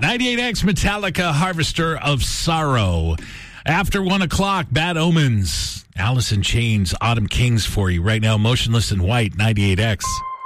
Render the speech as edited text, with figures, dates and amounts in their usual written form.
98X Metallica, Harvester of Sorrow. After 1 o'clock, Bad Omens, Alice in Chains, Autumn Kings for you right now. Motionless in White, 98X.